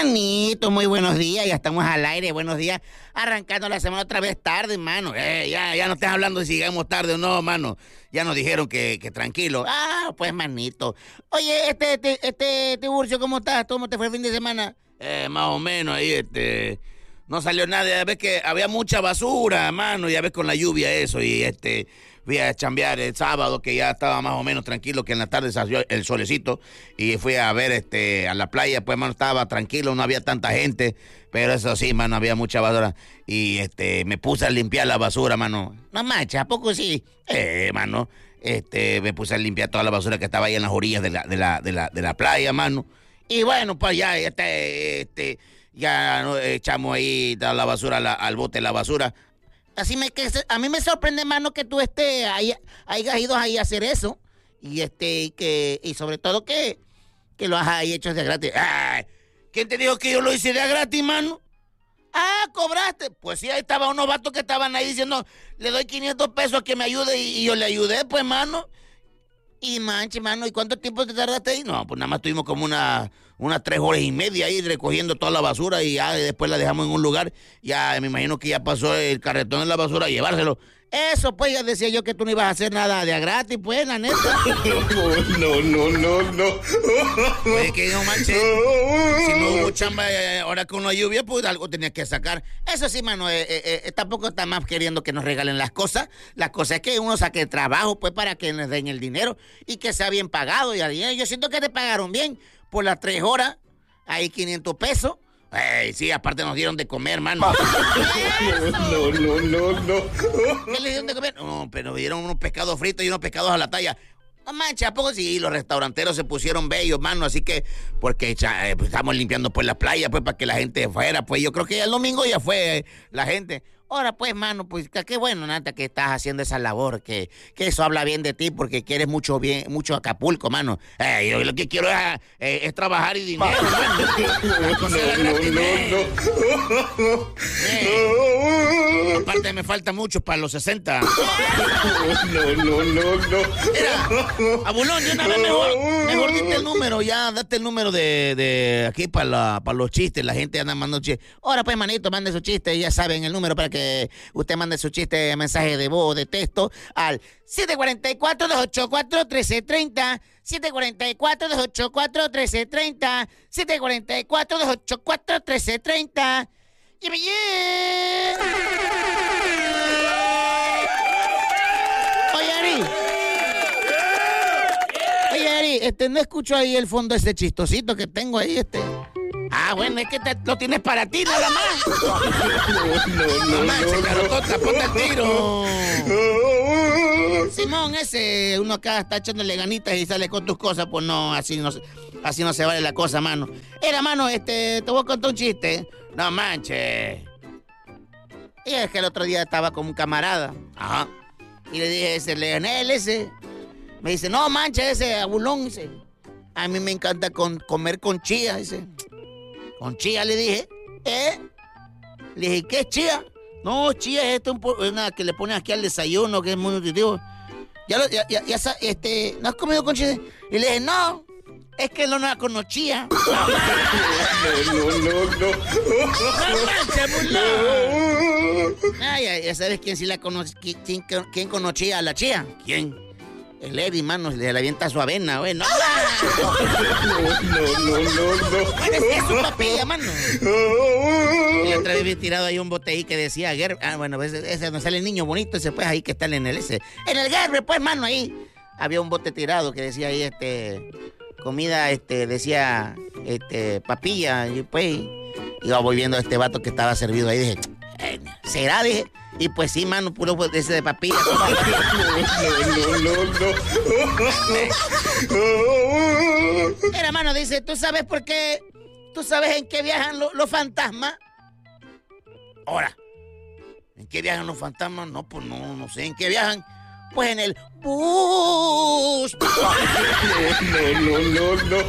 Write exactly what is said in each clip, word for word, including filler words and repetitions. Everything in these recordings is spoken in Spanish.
Manito, muy buenos días, ya estamos al aire, buenos días, arrancando la semana otra vez tarde, mano, eh, ya, ya no estás hablando de si llegamos tarde o no, mano, ya nos dijeron que, que tranquilo, ah, pues manito, oye, este, este, este, Tiburcio, ¿cómo estás? ¿Cómo te fue el fin de semana? Eh, más o menos, ahí, este, no salió nada, ya ves que había mucha basura, mano, ya ves con la lluvia eso, y este... fui a chambear el sábado, que ya estaba más o menos tranquilo, que en la tarde salió el solecito, y fui a ver este a la playa, pues, mano, estaba tranquilo, no había tanta gente, pero eso sí, mano, había mucha basura, y este me puse a limpiar la basura, mano. No manches, ¿a poco sí? Eh, mano, este, me puse a limpiar toda la basura que estaba ahí en las orillas de la, de la, de la, de la playa, mano, y bueno, pues ya, este, este, ya ¿no? echamos ahí toda la basura la, al bote de la basura. Así me que a mí me sorprende, mano, que tú estés ahí, hayas ido ahí a hacer eso. Y este, y que, y sobre todo que, que lo has ahí hecho de gratis. Ay, ¿quién te dijo que yo lo hice de gratis, mano? Ah, cobraste. Pues sí, ahí estaban unos vatos que estaban ahí diciendo, le doy quinientos pesos a que me ayude, y, y yo le ayudé, pues, mano. Y manche, mano, ¿y cuánto tiempo te tardaste ahí? No, pues nada más tuvimos como una, unas tres horas y media ahí recogiendo toda la basura, y ya después la dejamos en un lugar. Ya me imagino que ya pasó el carretón de la basura a llevárselo. Eso, pues, ya decía yo que tú no ibas a hacer nada de a gratis, pues, la neta. No, no, no, no. Oye, que no manches, si no hubo chamba eh, ahora con la lluvia, pues algo tenía que sacar. Eso sí, mano, eh, eh, eh, tampoco está más queriendo que nos regalen las cosas. La cosa es que uno saque trabajo, pues, para que nos den el dinero y que sea bien pagado. Y yo siento que te pagaron bien por las tres horas, ahí quinientos pesos. Ey, sí, aparte nos dieron de comer, mano. No, no, no, no. ¿Qué le dieron de comer? No, pero dieron unos pescados fritos y unos pescados a la talla. No manches, ¿a poco sí? Los restauranteros se pusieron bellos, mano, así que, porque eh, pues, estamos limpiando pues la playa, pues, para que la gente fuera, pues, yo creo que ya el domingo ya fue eh, la gente. Ahora, pues, mano, pues, qué bueno, Nata, que estás haciendo esa labor, que, que eso habla bien de ti, porque quieres mucho bien, mucho Acapulco, mano. Eh, yo lo que quiero es, eh, es trabajar y dinero, mano. No, no, no, no. Eh, aparte me falta mucho para los sesenta. No, no, no, no. Mira, Abulón, de una vez mejor, mejor dite el número, ya, date el número de, de aquí para la, para los chistes, la gente anda mandando chistes. Ahora, pues, manito, mande su chiste, ya saben el número para que usted mande su chiste, mensaje de voz o de texto al siete cuatro cuatro, dos ocho cuatro, uno tres tres cero, siete cuatro cuatro, dos ocho cuatro, uno tres tres cero, siete cuatro cuatro, dos ocho cuatro, uno tres tres cero. ¡Yeme, ye! Oye, Ari. Oye, Ari, este, no escucho ahí el fondo ese chistosito que tengo ahí, este... Ah, bueno, es que te, lo tienes para ti nada más. No, no, No no, manches, no, Carotota, ponte el tiro. Simón, ese, uno acá está echándole ganitas y sale con tus cosas, pues no, así no, así no se vale la cosa, mano. Era, mano, este, te voy a contar un chiste. No manches. Y es que el otro día estaba con un camarada. Ajá. Y le dije, ese Leonel, ese. Me dice, no manches, ese Abulón, ese. A mí me encanta con, comer con chía, dice. ¿Con chía? Le dije. ¿Eh? Le dije, ¿qué es chía? No, chía es esto, una que le ponen aquí al desayuno, que es muy nutritivo. Ya, lo, ya, ya, ya, este, ¿no has comido con chía? Y le dije, no, es que no la con chía. no, no, no, no. Ah, ya, ya sabes quién sí la conoce, quién, quién, quién conoció a la chía. ¿Quién? El Eddie, mano, le avienta su avena, güey. No, no, no, no, no. Es su papilla, mano. Y la otra vez vi tirado ahí un bote ahí que decía Gerber. Ah, bueno, ese, ese no sale el niño bonito, ese pues ahí que está en el ese. En el Gerber, pues, mano, ahí. Había un bote tirado que decía ahí, este, comida, este, decía, este, papilla. Y pues, iba volviendo a este vato que estaba servido ahí. Dije, eh, ¿será? Dije. Y pues sí, mano, puro ese de papilla. No, no, no. Mira, mano, dice, ¿tú sabes por qué? ¿Tú sabes en qué viajan lo, los fantasmas? Ahora, ¿en qué viajan los fantasmas? No, pues no, no sé en qué viajan. Pues en el bus. No, no, no, no.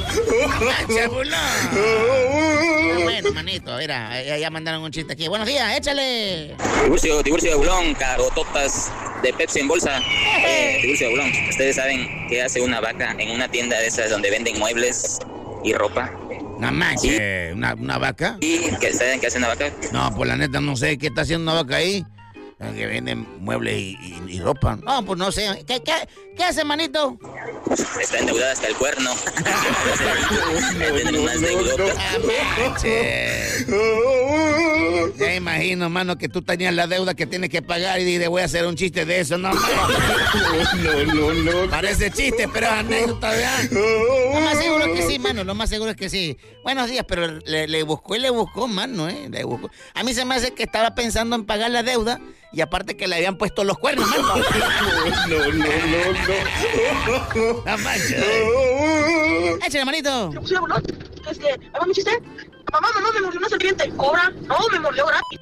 Bueno, manito, mira, ya, ya mandaron un chiste aquí. Buenos días, échale. Tiburcio, Tiburcio de Bulón, carototas de Pepsi en bolsa. Eh, Tiburcio de Bulón, ¿ustedes saben qué hace una vaca en una tienda de esas donde venden muebles y ropa? No manches, Sí. ¿Una, una vaca? ¿Y qué saben qué hace una vaca? No, pues la neta no sé qué está haciendo una vaca ahí. Que venden muebles y, y, y ropa. No, pues no sé. ¿Qué, qué, qué hace, manito? Está endeudada hasta el cuerno. Tienen unas deudotas. Ah, manches. Ya imagino, mano, que tú tenías la deuda que tienes que pagar y dije, voy a hacer un chiste de eso. No, No, no, no. parece chiste, pero es anécdota, ¿verdad? Lo más seguro es que sí, mano, lo más seguro es que sí. Buenos días, pero le, le buscó y le buscó, mano, ¿eh? Le buscó. A mí se me hace que estaba pensando en pagar la deuda y aparte que le habían puesto los cuernos, mano. No, no, no, no. No manches. Échale, manito. Sí, ¿no? Este, ¿mamá me chiste? Mamá, mamá, me mordió una serpiente. ¿Cobra? No, me mordió gratis.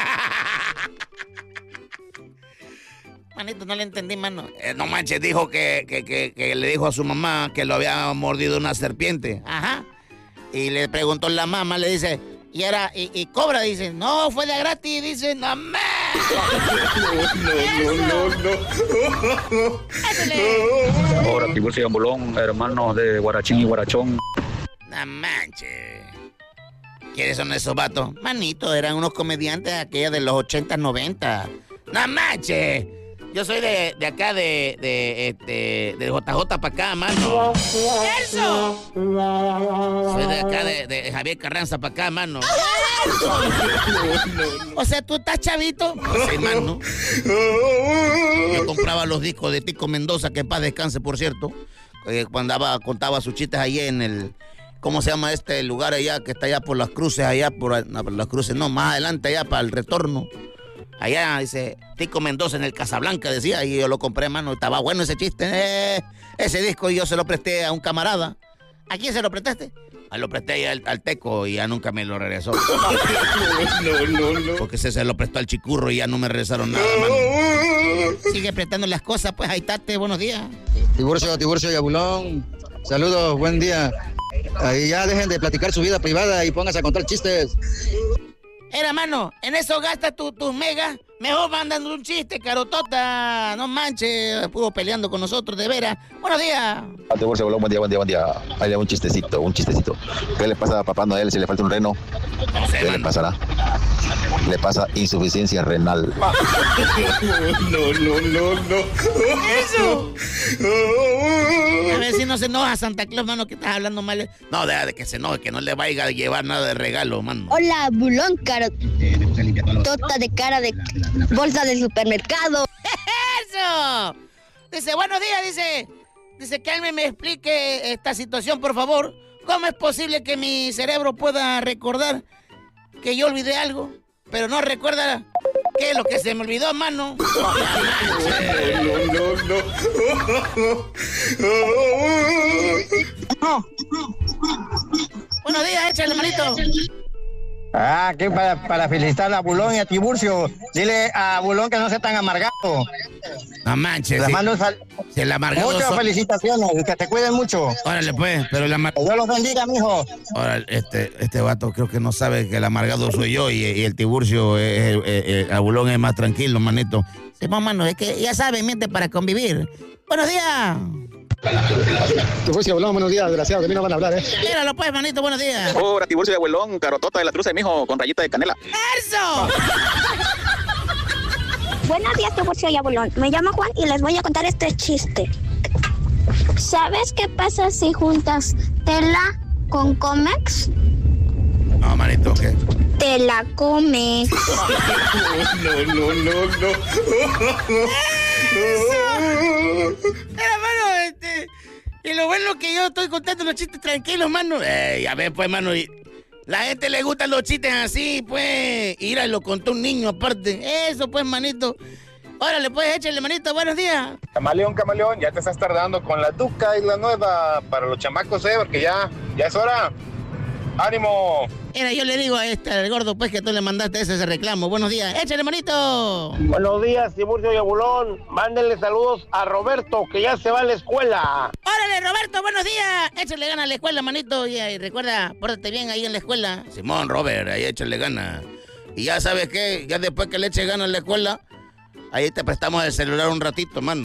Manito, no le entendí, mano. Eh, no manches, dijo que, que, que, que le dijo a su mamá que lo había mordido una serpiente. Ajá. Y le preguntó la mamá, le dice, y era, y, y cobra, dice, no, fue de gratis, dice, no más. No, no, no, no. Ahora, Tiburcio y Ambulón, hermanos de Guarachín y Guarachón. No manches. ¿Quiénes son esos vatos? Manito, eran unos comediantes aquellos de los ochenta, noventa. No manches. Yo soy de, de acá, de, de, este, de J J para acá, mano. ¡Eso! Soy de acá, de, de Javier Carranza para acá, mano. O sea, ¿tú estás chavito? No sé, mano. Yo compraba los discos de Tico Mendoza, que en paz descanse, por cierto. Eh, cuando andaba, contaba sus chistes ahí en el... ¿Cómo se llama este lugar allá, que está allá por las cruces, allá por, no, por las cruces, no, más adelante allá para el retorno? Allá, dice, Tico Mendoza en el Casablanca, decía, y yo lo compré, mano, estaba bueno ese chiste, eh, ese disco, y yo se lo presté a un camarada. ¿A quién se lo prestaste? Ah, lo presté al, al Teco y ya nunca me lo regresó. No, no, no. Porque ese se lo prestó al Chicurro y ya no me regresaron nada, mano. Sigue prestando las cosas, pues, ahí estate, buenos días. Tiburcio, Tiburcio y Abulón. Saludos, buen día. Ahí ya dejen de platicar su vida privada y pónganse a contar chistes. Era, mano, en eso gastas tus tu megas. Mejor mandando un chiste, carotota. No manches, estuvo peleando con nosotros, de veras. Buenos días. Tiburcio, buen día, buen día, buen día. Ahí le un chistecito, un chistecito. ¿Qué le pasa a Papá Noel si le falta un reno? No sé, ¿Qué le mano. pasará? Le pasa insuficiencia renal. No, no, no, no. ¡Eso! A ver si no se enoja Santa Claus, mano, que estás hablando mal. No, deja de que se enoje, que no le vaya a llevar nada de regalo, mano. Hola, Bulón, carotota de cara de bolsa de supermercado. ¡Eso! Dice, buenos días, dice. Dice que alguien me explique esta situación, por favor. ¿Cómo es posible que mi cerebro pueda recordar que yo olvidé algo, pero no recuerda qué es lo que se me olvidó, mano? No, no, no. Buenos días, échale, manito. Ah, aquí para, para felicitar a Bulón y a Tiburcio. Dile a Bulón que no sea tan amargado. No manches. Les sí. mando un sal- Si el amargado Muchas so- felicitaciones y que te cuiden mucho. Órale, pues, pero el amargado... Que Dios los bendiga, mijo. Ahora, este, este vato creo que no sabe que el amargado soy yo y, y el Tiburcio, eh, eh, eh, el Abulón es más tranquilo, manito. Sí, pues, mano, es que ya saben, miente para convivir. Buenos días. Tiburcio y Abulón, buenos días, desgraciado, de mí no van a hablar, ¿eh? Míralo, pues, manito, buenos días. Ahora, Tiburcio y Abuelón, carotota de la truce, mijo, con rayita de canela. ¡Eso! Buenos días, Tiburcio y Abulón. Me llamo Juan y les voy a contar este chiste. ¿Sabes qué pasa si juntas tela con Comex? No, manito, ¿qué? Te la comes. No, no, no, no. Era, mano, este... Y lo bueno que yo estoy contando los chistes tranquilos, mano. Ey, a ver, pues, mano, y... La gente le gustan los chistes así, pues. Ir a lo contó un niño aparte. Eso, pues, manito. Órale, pues, échale, manito. Buenos días. Camaleón, camaleón, ya te estás tardando con la Duca y la nueva para los chamacos, eh, porque ya, ya es hora. ¡Ánimo! Mira, yo le digo a este, al gordo, pues, que tú le mandaste ese, ese reclamo. Buenos días. Échale, manito. Buenos días, Tiburcio y Abulón. Mándenle saludos a Roberto, que ya se va a la escuela. Órale, Roberto, buenos días. Échale ganas a la escuela, manito. Y, y recuerda, pórtate bien ahí en la escuela. Simón, Robert, ahí échale ganas. Y ya sabes qué, ya después que le eche ganas en la escuela, ahí te prestamos el celular un ratito, mano.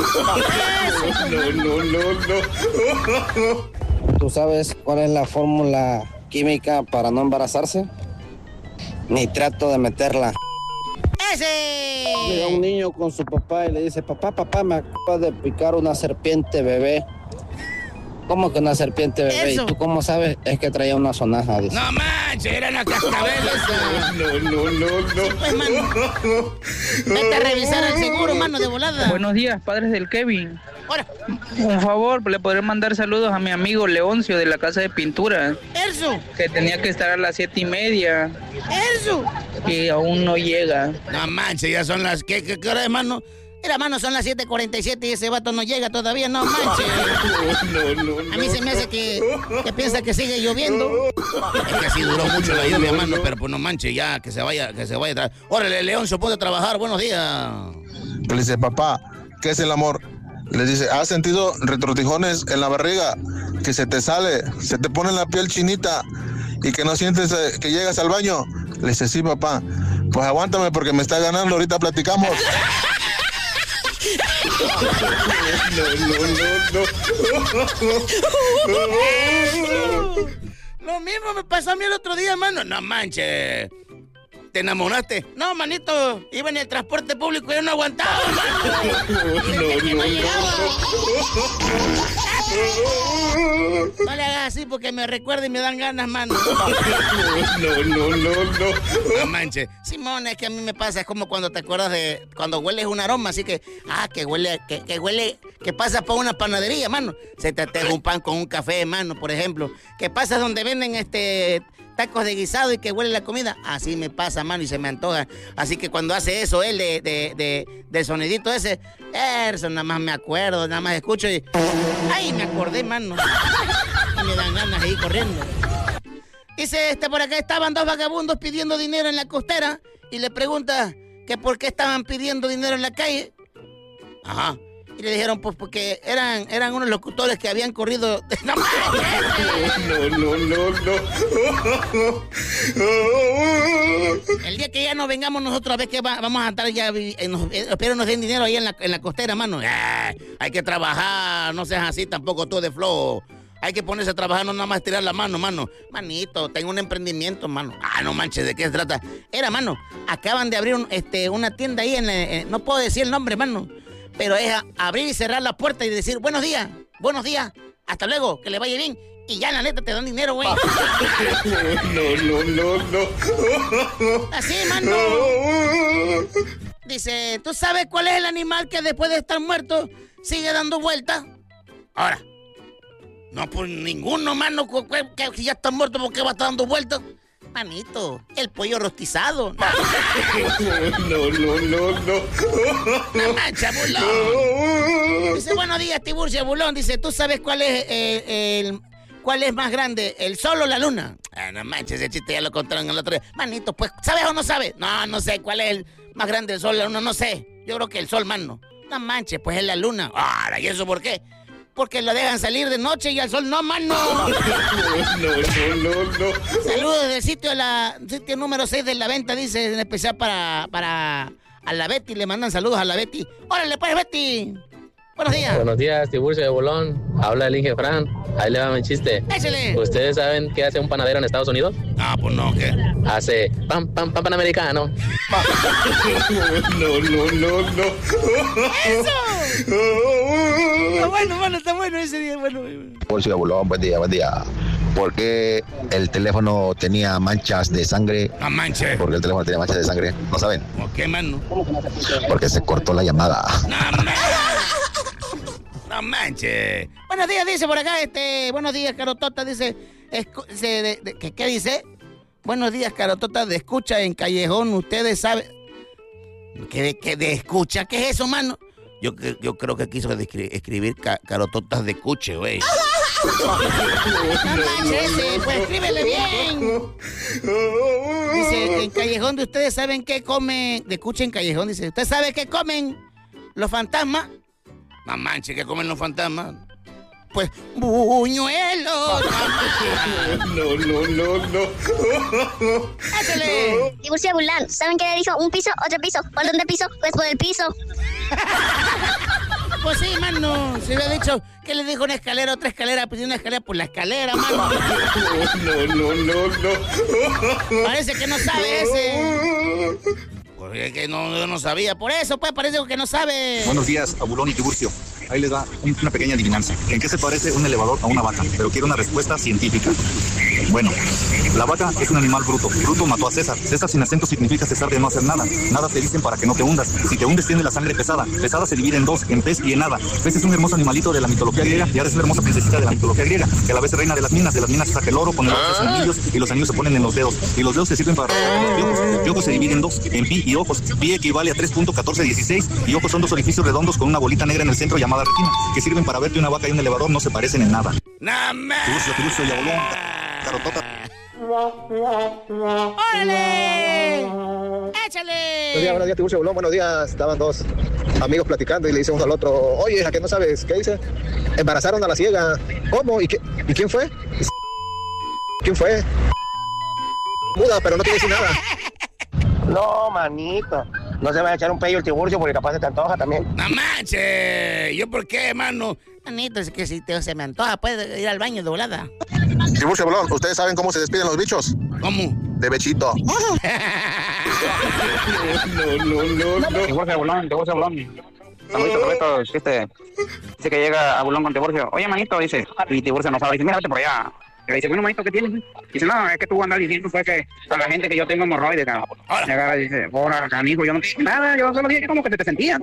No, no, no, no. ¿Tú sabes cuál es la fórmula química para no embarazarse, ni trato de meterla. ¡Ese! Llega un niño con su papá y le dice, papá, papá, me acaba de picar una serpiente bebé. ¿Cómo que una serpiente bebé? Eso. ¿Y tú cómo sabes? Es que traía una sonaja, dice. No manches, era la cascabel esa. No, no, no, no. Sí, pues, mano. Vete a revisar el seguro, mano, de volada. Buenos días, padres del Kevin. Ahora. Un favor, le podré mandar saludos a mi amigo Leoncio de la casa de pintura. Eso. Que tenía que estar a las siete y media. Eso. Y aún no llega. No manches, ya son las... ¿Qué, qué, qué hora es, mano? Mira, mano, son las siete cuarenta y siete y ese vato no llega todavía, no manches. No, no, no. A mí se me hace que, que piensa que sigue lloviendo. Es que así duró mucho la lluvia, mano, pero pues no manches, ya, que se vaya, que se vaya atrás. Órale, León, se puede trabajar, buenos días. Le dice, papá, ¿qué es el amor? Le dice, ¿has sentido retortijones en la barriga? Que se te sale, se te pone la piel chinita y que no sientes eh, que llegas al baño. Le dice, sí, papá. Pues aguántame porque me está ganando, ahorita platicamos. No, no, no, no. Lo mismo me pasó a mí el otro día, hermano. No manches. ¿Te enamoraste? No, manito. Iba en el transporte público y yo no aguantaba, hermano. No, no, no. No le hagas así porque me recuerda y me dan ganas, mano. No, no, no, no. No manches. Simón, es que a mí me pasa, es como cuando te acuerdas de cuando hueles un aroma, así que, ah, que huele, que, que huele, que pasas por una panadería, mano. Se te atega un pan con un café, mano, por ejemplo. Que pasas donde venden este tacos de guisado y que huele la comida. Así me pasa, mano, y se me antoja. Así que cuando hace eso él de, de, de, del sonidito ese, eso nada más me acuerdo, nada más escucho y... ¡Ay, me acordé, mano! Y me dan ganas de ir corriendo. Dice, este, por acá estaban dos vagabundos pidiendo dinero en la costera y le pregunta que por qué estaban pidiendo dinero en la calle. Ajá. Y le dijeron, pues, porque eran, eran unos locutores que habían corrido... ¡No, no, no, no, no! El día que ya no vengamos nosotros a ver que va, vamos a estar ya... Eh, nos, eh, espero nos den dinero ahí en la, en la costera, mano. Eh, hay que trabajar, no seas así tampoco tú de flojo. Hay que ponerse a trabajar, no nada más tirar la mano, mano. Manito, tengo un emprendimiento, mano. Ah, no manches, ¿de qué se trata? Era, mano, acaban de abrir un, este, una tienda ahí en... Eh, no puedo decir el nombre, mano. Pero es a abrir y cerrar la puerta y decir, buenos días, buenos días, hasta luego, que le vaya bien. Y ya, la neta, te dan dinero, güey. No, no, no, no. Así, mano. Dice, ¿tú sabes cuál es el animal que después de estar muerto sigue dando vueltas? Ahora. No, pues ninguno, mano, que, que ya está muerto, ¿por qué va a estar dando vueltas? Manito, el pollo rostizado. No, no, no, no. No mancha, Bulón. Dice, buenos días, Tiburcio, Bulón. Dice, ¿tú sabes cuál es eh, el cuál es más grande, el sol o la luna? Ah, no manches, ese chiste ya lo contaron el otro día. Manito, pues, ¿sabes o no sabes? No, no sé cuál es el más grande, el sol o la luna, no sé. Yo creo que el sol, mano. No manches, pues es la luna. Ahora, ¿y eso por qué? Porque lo dejan salir de noche y al sol no, mano. No, no, no, no. Saludos del sitio, la, sitio número seis de la venta, dice, en especial para, para a la Betty. Le mandan saludos a la Betty. ¡Órale, pues, Betty! Buenos días. Buenos días, Tiburcio de Bolón. Habla el Inge Fran. Ahí le va mi chiste. ¡Échale! ¿Ustedes saben qué hace un panadero en Estados Unidos? Ah, pues no, ¿qué? Hace pan, pan, pan panamericano. No, no, no, no. ¡Eso! Está bueno, mano, está bueno ese día, bueno. Tiburcio de Bolón, buen día, buen día. ¿Por qué el teléfono tenía manchas de sangre? No manches. ¿Por qué el teléfono tenía manchas de sangre? ¿No saben? ¿Por qué, mano? Porque se cortó la llamada. No manches. No manches. Buenos días, dice por acá, este... Buenos días, Carotota, dice... Escu se, de, de, ¿qué, ¿Qué dice? Buenos días, Carotota, de escucha en Callejón, ustedes saben... ¿Qué, qué de escucha? ¿Qué es eso, mano? Yo, yo creo que quiso escribir ca Carototas de cuche, güey. No manches, pues escríbele bien. Dice, en Callejón de ustedes saben qué comen... De cuche en Callejón, dice, ¿usted sabe qué comen los fantasmas? No manches, ¿qué comen los fantasmas? Pues, buñuelos. No, no, no, no. ¡Échale! Tiburcio Bulán, ¿saben qué le dijo? Un piso, otro piso. ¿Por dónde piso? Pues por el piso. Pues sí, mano. Se había dicho ¿Qué le dijo una escalera a otra escalera? Pues una escalera por la escalera, mano. No, no, no, no. Parece que no sabe ese. Porque es que no, yo no sabía. Por eso, pues, parece que no sabe. Buenos días, Abulón y Tiburcio. Ahí les da una pequeña adivinanza. ¿En qué se parece un elevador a una vaca? Pero quiero una respuesta científica. Bueno, la vaca es un animal bruto. Bruto mató a César. César sin acento significa cesar de no hacer nada. Nada te dicen para que no te hundas. Si te hundes tiene la sangre pesada. Pesada se divide en dos, en pez y en hada. Pez es un hermoso animalito de la mitología griega y ahora es una hermosa princesita de la mitología griega, que a la vez es reina de las minas. De las minas se saca el oro, con el oro se hacen anillos y los anillos se ponen en los dedos. Y los dedos se sirven para los piojos. Los piojos se dividen en dos, en pi y ojos. Pi equivale a tres punto catorce dieciséis y ojos son dos orificios redondos con una bolita negra en el centro llamada retina, que sirven para ver que una vaca y un elevador no se parecen en nada. Tiburcio, Tiburcio y Abulón. Carotota. ¡Órale! ¡Échale! Buenos días, buenos días, Tiburcio, Abulón. Buenos días. Estaban dos amigos platicando y le dice uno al otro: oye, ¿a qué no sabes? ¿Qué dice? Embarazaron a la ciega. ¿Cómo? ¿Y, qué? ¿Y quién fue? ¿Quién fue? Muda, pero no tiene que decir nada. No, manito. No se va a echar un pello el Tiburcio porque capaz se te antoja también. ¡No manches! ¿Yo por qué, mano? Manito, es que si te, se me antoja, puedes ir al baño de volada. Tiburcio, Abulón, ¿ustedes saben cómo se despiden los bichos? ¿Cómo? De bechito. No, no, no, no. Tiburcio, Abulón, Tiburcio, Abulón. Saludito, Roberto, este, dice que llega Abulón con Tiburcio. Oye, manito, dice, y Tiburcio no sabe, dice, mira, vete por allá. Y le dice, bueno, manito, ¿qué tienes? Dice, no, es que tú andas diciendo pues que a la gente que yo tengo hemorroides. Y agarra y dice, ahora, canijo, yo no dije nada, yo solo dije que como que te, te sentías.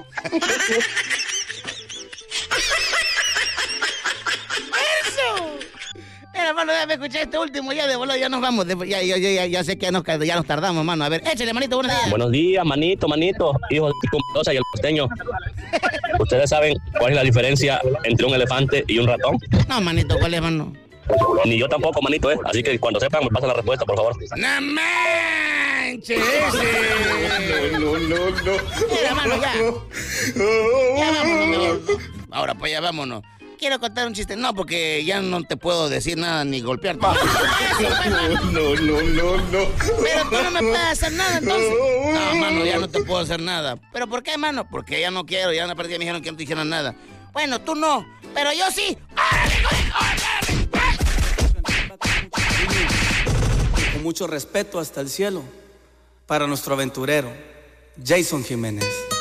¡Eso! Mira, hermano, ya me escuché este último, ya de volado, ya nos vamos. De, ya, ya, ya, ya sé que ya nos, ya nos tardamos, mano. A ver, échale, manito, buenos días. Buenos días, manito, manito, hijo de Mendoza y el costeño. ¿Ustedes saben cuál es la diferencia entre un elefante y un ratón? No, manito, ¿cuál es, mano? Ni yo tampoco, manito, ¿eh? Así que cuando sepan me pasan la respuesta, por favor. ¡No manches! No, no, no, no. Mira, mano, ya. Ya vámonos, mejor. Ahora, pues ya vámonos. Quiero contar un chiste. No, porque ya no te puedo decir nada ni golpearte. No, no, no, no. Pero tú no me puedes hacer nada, entonces. No, mano, ya no te puedo hacer nada. ¿Pero por qué, mano? Porque ya no quiero. Ya una partida me dijeron que no te dijeron nada. Bueno, tú no, pero yo sí. Con mucho respeto hasta el cielo, para nuestro aventurero, Jason Jiménez.